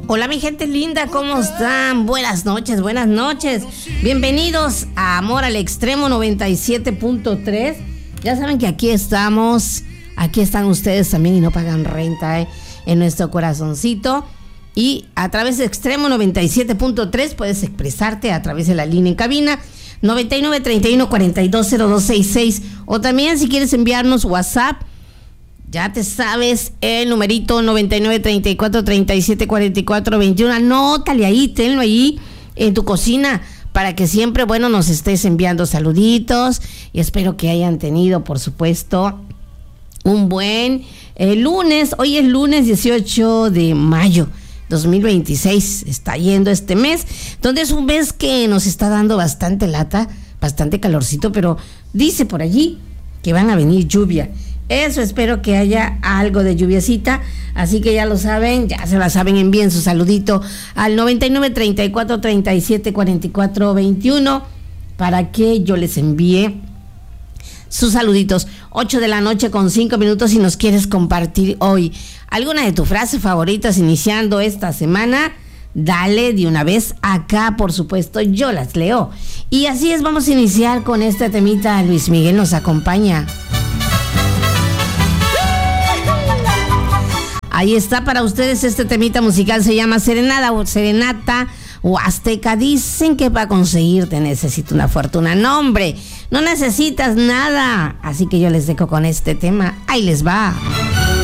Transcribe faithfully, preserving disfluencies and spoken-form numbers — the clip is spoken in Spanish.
Hola mi gente linda, ¿cómo están? Buenas noches, buenas noches. Bienvenidos a Amor al Extremo noventa y siete punto tres. Ya saben que aquí estamos, aquí están ustedes también y no pagan renta, ¿eh? En nuestro corazoncito. Y a través de Extremo noventa y siete punto tres puedes expresarte a través de la línea en cabina noventa y nueve, treinta y uno, cuarenta y dos, cero dos sesenta y seis. O también si quieres enviarnos WhatsApp, ya te sabes el numerito noventa y nueve, treinta y cuatro, treinta y siete, cuarenta y cuatro, veintiuno. Anótale ahí, tenlo ahí en tu cocina para que siempre, bueno, nos estés enviando saluditos. Y espero que hayan tenido, por supuesto, un buen eh, lunes. Hoy es lunes dieciocho de mayo dos mil veintiséis. Está yendo este mes, donde es un mes que nos está dando bastante lata, bastante calorcito, pero dice por allí que van a venir lluvia. Eso, espero que haya algo de lluviecita, así que ya lo saben, ya se la saben, envíen su saludito al noventa y nueve, treinta y cuatro, treinta y siete, cuarenta y cuatro, veintiuno para que yo les envíe sus saluditos. ocho de la noche con cinco minutos. Si nos quieres compartir hoy alguna de tus frases favoritas iniciando esta semana, dale de una vez acá, por supuesto, yo las leo. Y así es, vamos a iniciar con este temita. Luis Miguel nos acompaña. Ahí está para ustedes este temita musical, se llama Serenata o Serenata Huasteca. Dicen que para conseguirte necesito una fortuna. No, hombre, no necesitas nada. Así que yo les dejo con este tema. Ahí les va.